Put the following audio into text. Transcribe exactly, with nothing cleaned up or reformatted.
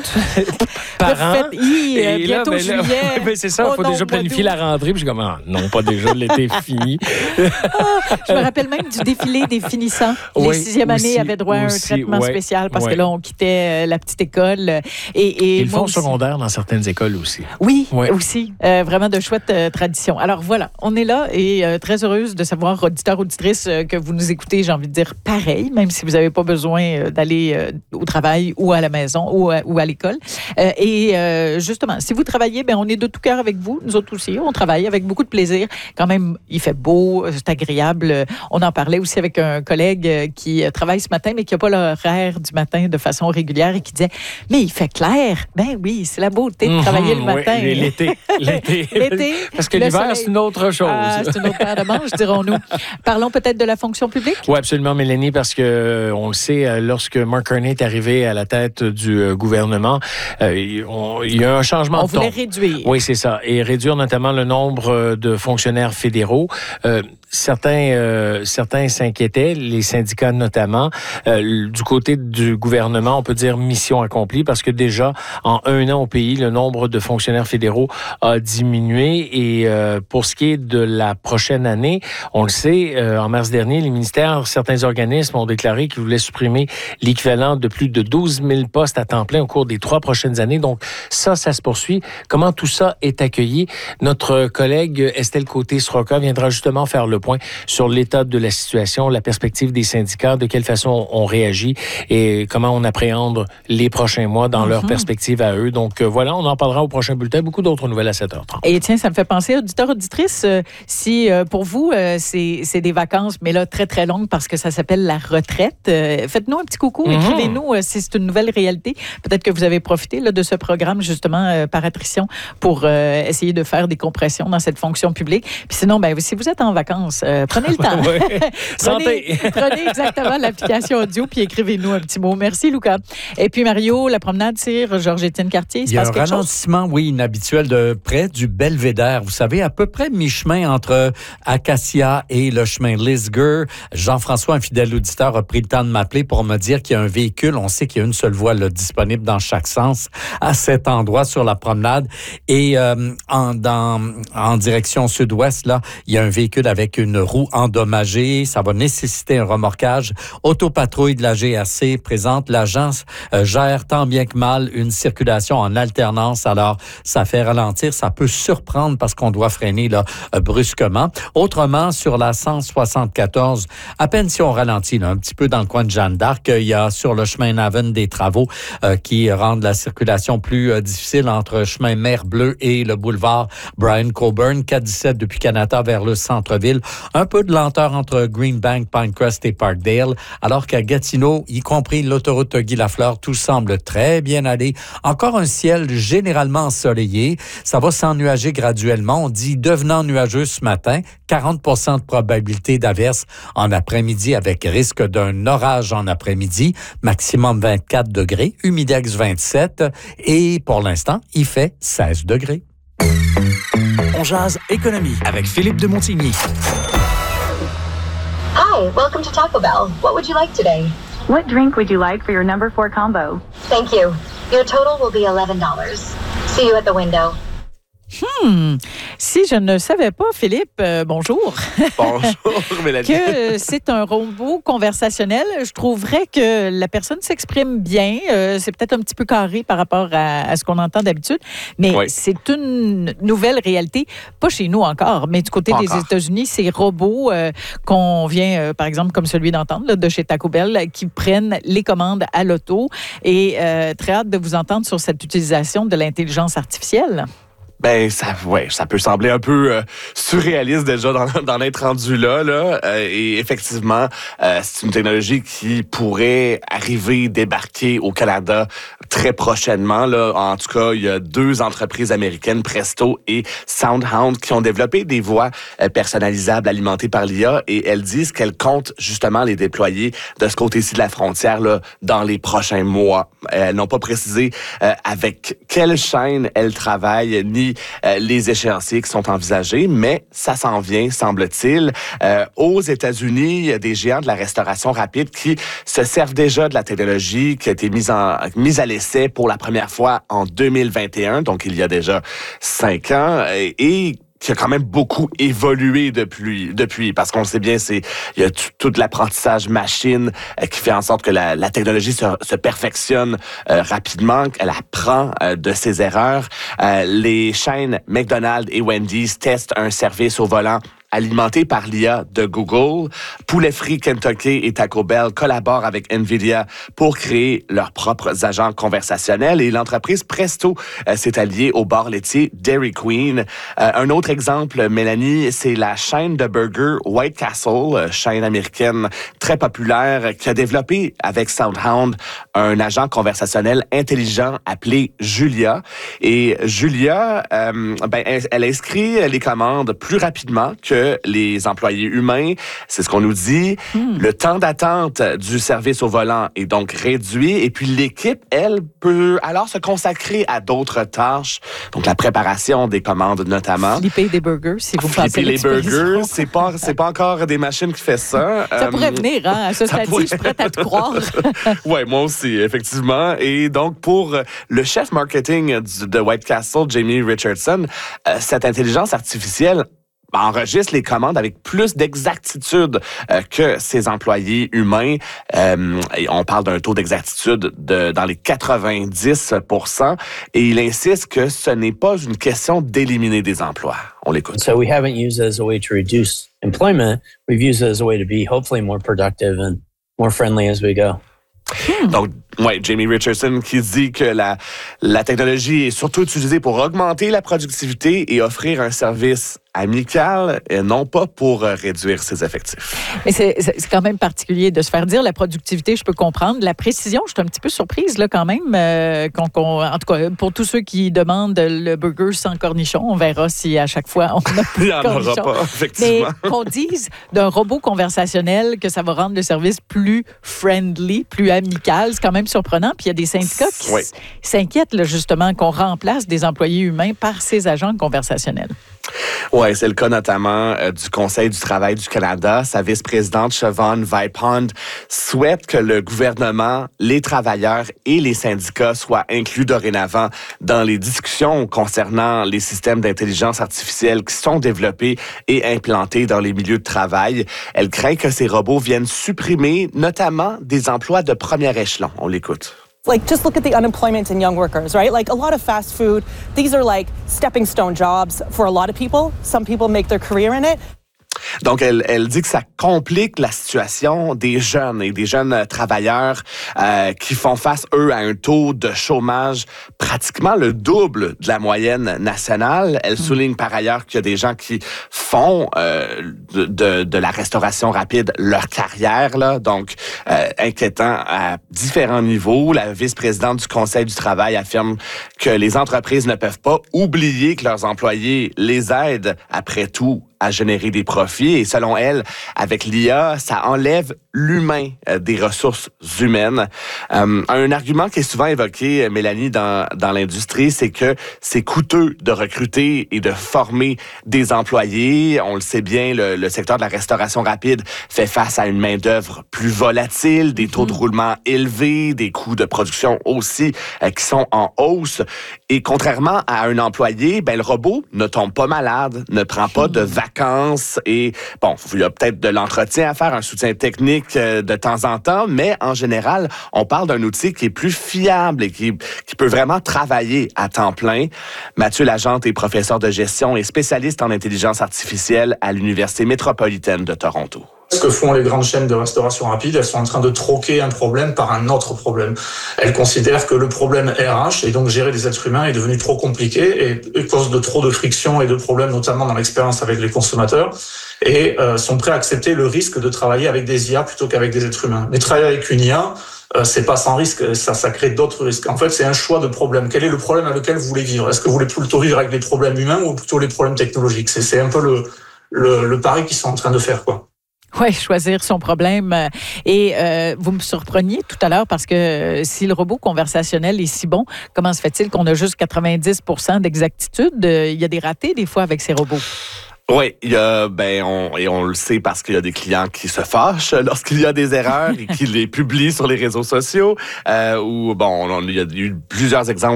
Parents. Hi, euh, Et bientôt là, ben, là, juillet. ben, c'est ça, il Oh faut non, déjà planifier mois la rentrée. Puis je suis comme, ah, non, pas déjà, l'été est fini. Ah, je me rappelle même du défilé des finissants. Oui, Les sixième aussi, années avaient droit à un aussi, traitement ouais, spécial parce ouais. que là, on quittait euh, la petite école. euh, Et, et Ils le moi font aussi. secondaire dans certaines écoles aussi. Oui, Ouais. aussi. Euh, vraiment de chouettes euh, traditions. Alors voilà, on est là et euh, très heureuse de savoir, auditeurs, auditrices, euh, que vous nous écoutez, j'ai envie de dire pareil, même si vous n'avez pas besoin euh, d'aller euh, au travail ou à la maison ou à, ou à l'école. Euh, et euh, justement, si vous travaillez, ben, on est de tout cœur avec vous. Nous autres aussi, on travaille avec beaucoup de plaisir. Quand même, il fait beau, c'est agréable. On en parlait aussi avec un collègue euh, qui euh, travaille ce matin, mais qui n'a pas l'horaire du matin de façon régulière et qui disait, mais il fait clair. Ben oui, c'est la beauté de travailler le Mhm, matin. oui, l'été. L'été. L'été, Parce que le l'hiver, soleil. c'est une autre chose. Ah, c'est une autre paire de manches, dirons-nous. Parlons peut-être de la fonction publique. Oui, absolument, Mélanie, parce que euh, on le sait, euh, lorsque Mark Carney est arrivé à la tête du euh, gouvernement, euh, il on- il y a eu un changement On de ton. voulait réduire. Oui, c'est ça. Et réduire notamment le nombre euh, de fonctionnaires fédéraux. Euh, certains euh, certains s'inquiétaient, les syndicats notamment. Euh, du côté du gouvernement, on peut dire mission accomplie, parce que déjà, en un an au pays, le nombre de fonctionnaires fédéraux a diminué. Et euh, pour ce qui est de la prochaine année, on le sait, euh, en mars dernier, les ministères, certains organismes ont déclaré qu'ils voulaient supprimer l'équivalent de plus de douze mille postes à temps plein au cours des trois prochaines années. Donc ça, ça se poursuit. Comment tout ça est accueilli? Notre collègue Estelle Côté-Sroka viendra justement faire le point sur l'état de la situation, la perspective des syndicats, de quelle façon on réagit et comment on appréhende les prochains mois dans mm-hmm. leur perspective à eux. Donc euh, voilà, on en parlera au prochain bulletin. Beaucoup d'autres nouvelles à sept heures trente. Et tiens, ça me fait penser, auditeurs, auditrices, euh, si euh, pour vous, euh, c'est, c'est des vacances, mais là, très, très longues parce que ça s'appelle la retraite, euh, faites-nous un petit coucou, mm-hmm. écrivez-nous euh, si c'est une nouvelle réalité. Peut-être que vous avez profité là, de ce programme, justement, euh, par attrition, pour euh, essayer de faire des compressions dans cette fonction publique. Puis sinon, ben, si vous êtes en vacances, euh, prenez le temps. Santé! prenez, prenez exactement l'application audio puis écrivez-nous un petit mot. Merci, Lucas. Et puis, Mario, la promenade tire Georges-Étienne Cartier, il se Il y a passe un quelque ralentissement, chose? oui, inhabituel de près du Belvédère. Vous savez, à peu près mi-chemin entre Acacia et le chemin Lisger. Jean-François, un fidèle auditeur, a pris le temps de m'appeler pour me dire qu'il y a un véhicule. On sait qu'il y a une seule voie là, disponible dans chaque sens à cet endroit sur la promenade. Et euh, en, dans, en direction sud-ouest, là, il y a un véhicule avec une roue endommagée. Ça va nécessiter un remorquage. Autopatrouille de la G R C présente. L'agence euh, gère tant bien que mal une circulation en alternance. Alors, ça fait ralentir. Ça peut surprendre parce qu'on doit freiner là, euh, brusquement. Autrement, sur la cent soixante-quatorze, à peine si on ralentit, là, un petit peu dans le coin de Jeanne d'Arc, il y a sur le chemin Naven des travaux euh, qui rendent la circulation plus euh, difficile entre chemin Mer-Bleu et le boulevard Brian Coburn, quatre dix-sept depuis Canada vers le centre-ville. Un peu de lenteur entre Greenbank, Pinecrest et Parkdale, alors qu'à Gatineau, y compris l'autoroute Guy-Lafleur, tout semble très bien aller. Encore un ciel généralement ensoleillé. Ça va s'ennuager graduellement. On dit devenant nuageux ce matin, quarante pour cent de probabilité d'averse en après-midi avec risque d'un orage en après-midi, maximum vingt-quatre degrés, humidex vingt-sept et pour l'instant, il fait seize degrés. On jase économie avec Philippe de Montigny. Hi, welcome to Taco Bell. What would you like today? What drink would you like for your number four combo? Thank you. Your total will be eleven dollars. See you at the window. Hmm. Si je ne savais pas, Philippe, euh, bonjour. Bonjour, Mélanie. Que c'est un robot conversationnel, je trouverais que la personne s'exprime bien. Euh, c'est peut-être un petit peu carré par rapport à, à ce qu'on entend d'habitude, mais oui. C'est une nouvelle réalité, pas chez nous encore, mais du côté pas des encore. États-Unis, ces robots euh, qu'on vient, euh, par exemple, comme celui d'entendre là, de chez Taco Bell, qui prennent les commandes à l'auto. Et euh, très hâte de vous entendre sur cette utilisation de l'intelligence artificielle. Ben ça, ouais, ça peut sembler un peu euh, surréaliste déjà d'en, d'en être rendu là, là. Euh, et effectivement, euh, c'est une technologie qui pourrait arriver, débarquer au Canada très prochainement. Là, en tout cas, il y a deux entreprises américaines, Presto et SoundHound, qui ont développé des voix euh, personnalisables alimentées par l'I A, et elles disent qu'elles comptent justement les déployer de ce côté-ci de la frontière là dans les prochains mois. Elles n'ont pas précisé euh, avec quelle chaîne elles travaillent ni euh, les échéanciers qui sont envisagés, mais ça s'en vient, semble-t-il. Euh, aux États-Unis, il y a des géants de la restauration rapide qui se servent déjà de la technologie qui a été mise, en, mise à l'essai pour la première fois en deux mille vingt et un, donc il y a déjà cinq ans, et, et qui a quand même beaucoup évolué depuis, depuis parce qu'on le sait bien, c'est il y a tout, tout l'apprentissage machine euh, qui fait en sorte que la, la technologie se, se perfectionne euh, rapidement, qu'elle apprend euh, de ses erreurs. Euh, les chaînes McDonald's et Wendy's testent un service au volant alimenté par l'I A de Google. Poulet Frit, Kentucky et Taco Bell collaborent avec NVIDIA pour créer leurs propres agents conversationnels et l'entreprise Presto euh, s'est alliée au bar laitier Dairy Queen. Euh, un autre exemple, Mélanie, c'est la chaîne de burgers White Castle, euh, chaîne américaine très populaire qui a développé avec SoundHound un agent conversationnel intelligent appelé Julia. Et Julia, euh, ben, elle, elle inscrit les commandes plus rapidement que les employés humains. C'est ce qu'on nous dit. Mm. Le temps d'attente du service au volant est donc réduit et puis l'équipe, elle, peut alors se consacrer à d'autres tâches. Donc, la préparation des commandes notamment. Flipper des burgers, si vous passez les burgers, c'est pas, c'est pas encore des machines qui font ça. Ça euh, pourrait venir, hein? À ce stade-ci, pourrait... je suis prête à te croire. Oui, moi aussi, effectivement. Et donc, pour le chef marketing de White Castle, Jamie Richardson, euh, cette intelligence artificielle enregistre les commandes avec plus d'exactitude euh, que ses employés humains. Euh, et on parle d'un taux d'exactitude de dans les quatre-vingt-dix pour cent. Et il insiste que ce n'est pas une question d'éliminer des emplois. On l'écoute. So we haven't used it as a way to reduce employment. We've used it as a way to be hopefully more productive and more friendly as we go. Hmm. Donc, ouais, Jamie Richardson qui dit que la, la technologie est surtout utilisée pour augmenter la productivité et offrir un service amical et non pas pour réduire ses effectifs. Mais c'est, c'est quand même particulier de se faire dire la productivité, je peux comprendre. La précision, je suis un petit peu surprise là quand même. Euh, qu'on, qu'on, en tout cas, pour tous ceux qui demandent le burger sans cornichon, on verra si à chaque fois on a plus de cornichons. Il n'y en aura pas, effectivement. Mais qu'on dise d'un robot conversationnel que ça va rendre le service plus friendly, plus amical, c'est quand même surprenant. Puis il y a des syndicats qui oui. s'inquiètent là, justement qu'on remplace des employés humains par ces agents conversationnels. Oui, c'est le cas notamment euh, du Conseil du travail du Canada. Sa vice-présidente, Siobhan Vipond, souhaite que le gouvernement, les travailleurs et les syndicats soient inclus dorénavant dans les discussions concernant les systèmes d'intelligence artificielle qui sont développés et implantés dans les milieux de travail. Elle craint que ces robots viennent supprimer notamment des emplois de premier échelon. On l'écoute. Like, just look at the unemployment in young workers, right? Like, a lot of fast food, these are like stepping stone jobs for a lot of people. Some people make their career in it. Donc, elle, elle dit que ça complique la situation des jeunes et des jeunes travailleurs euh, qui font face, eux, à un taux de chômage pratiquement le double de la moyenne nationale. Elle souligne par ailleurs qu'il y a des gens qui font euh, de, de, de la restauration rapide leur carrière, là, donc euh, inquiétant à différents niveaux. La vice-présidente du Conseil du travail affirme que les entreprises ne peuvent pas oublier que leurs employés les aident, après tout, à générer des profits. Et selon elle, avec l'I A, ça enlève l'humain euh, des ressources humaines. Euh, un argument qui est souvent évoqué, Mélanie, dans, dans l'industrie, c'est que c'est coûteux de recruter et de former des employés. On le sait bien, le, le secteur de la restauration rapide fait face à une main-d'œuvre plus volatile, des taux de roulement élevés, des coûts de production aussi euh, qui sont en hausse. Et contrairement à un employé, ben, le robot ne tombe pas malade, ne prend pas de vacances et, bon, il y a peut-être de l'entretien à faire, un soutien technique euh, de temps en temps, mais en général, on parle d'un outil qui est plus fiable et qui, qui peut vraiment travailler à temps plein. Mathieu Lagente est professeur de gestion et spécialiste en intelligence artificielle à l'Université métropolitaine de Toronto. Ce que font les grandes chaînes de restauration rapide, elles sont en train de troquer un problème par un autre problème. Elles considèrent que le problème R H, et donc gérer les êtres humains, est devenu trop compliqué et, et cause de trop de friction et de problèmes, notamment dans l'expérience avec les consommateurs, et euh, sont prêts à accepter le risque de travailler avec des I A plutôt qu'avec des êtres humains. Mais travailler avec une I A, euh, c'est pas sans risque, ça, ça crée d'autres risques. En fait, c'est un choix de problème. Quel est le problème avec lequel vous voulez vivre? Est-ce que vous voulez plutôt vivre avec les problèmes humains ou plutôt les problèmes technologiques? C'est, c'est un peu le, le, le pari qu'ils sont en train de faire, quoi. Oui, choisir son problème. Et euh, vous me surpreniez tout à l'heure parce que euh, si le robot conversationnel est si bon, comment se fait-il qu'on a juste quatre-vingt-dix pour cent d'exactitude? Euh, il y a des ratés des fois avec ces robots. Oui, il y a, ben, on, et on le sait parce qu'il y a des clients qui se fâchent lorsqu'il y a des erreurs et qui les publient sur les réseaux sociaux. Euh, ou bon, on, il y a eu plusieurs exemples